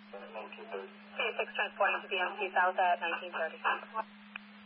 1930. Okay, 6 transporting to BMC South at 1930.